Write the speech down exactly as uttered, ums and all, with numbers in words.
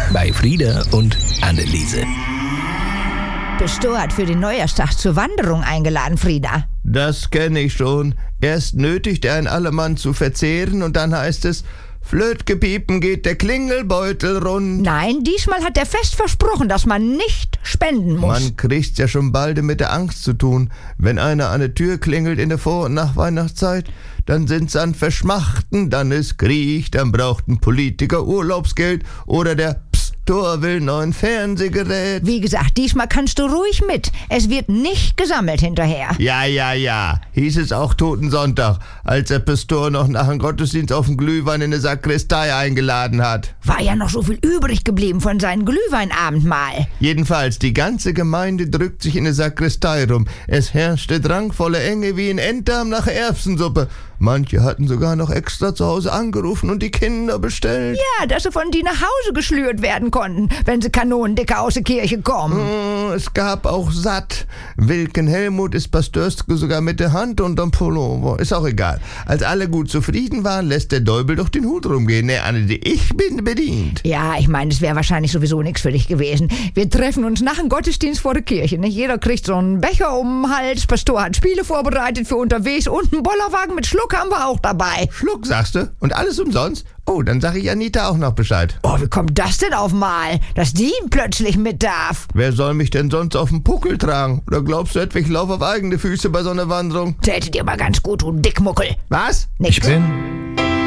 bei Frieda und Anneliese. Bist du halt für den Neujahrstag zur Wanderung eingeladen, Frieda? Das kenne ich schon. Erst nötigt er einen Allemann zu verzehren und dann heißt es, Flötgepiepen geht der Klingelbeutel rund. Nein, diesmal hat er fest versprochen, dass man nicht spenden muss. Man kriegt's ja schon bald mit der Angst zu tun. Wenn einer an der Tür klingelt in der Vor- und Nachweihnachtszeit, dann sind's an Verschmachten, dann ist Krieg, dann braucht ein Politiker Urlaubsgeld oder der Pastor will neuen Fernsehgerät. Wie gesagt, diesmal kannst du ruhig mit. Es wird nicht gesammelt hinterher. Ja, ja, ja, hieß es auch Totensonntag, als der Pastor noch nach dem Gottesdienst auf den Glühwein in der Sakristei eingeladen hat. War ja noch so viel übrig geblieben von seinem Glühweinabendmahl. Jedenfalls, die ganze Gemeinde drückt sich in der Sakristei rum. Es herrschte drangvolle Enge wie in Enddarm nach Erbsensuppe. Manche hatten sogar noch extra zu Hause angerufen und die Kinder bestellt. Ja, dass sie von die nach Hause geschlürt werden konnten, wenn sie kanonendicke aus der Kirche kommen. Oh, es gab auch satt. Wilken Helmut ist Pastörske sogar mit der Hand unterm Pullover. Ist auch egal. Als alle gut zufrieden waren, lässt der Däubel doch den Hut rumgehen. Ne, Anne, ich bin bedient. Ja, ich meine, es wäre wahrscheinlich sowieso nichts für dich gewesen. Wir treffen uns nach dem Gottesdienst vor der Kirche. Nicht? Jeder kriegt so einen Becher um den Hals. Pastor hat Spiele vorbereitet für unterwegs und einen Bollerwagen mit Schluck haben wir auch dabei. Schluck, sagst du? Und alles umsonst? Oh, dann sag ich Anita auch noch Bescheid. Oh, wie kommt das denn auf mal, dass die plötzlich mit darf? Wer soll mich denn sonst auf den Puckel tragen? Oder glaubst du etwa, ich laufe auf eigene Füße bei so einer Wanderung? Täte dir mal ganz gut, du Dickmuckel. Was? Nicht? Ich bin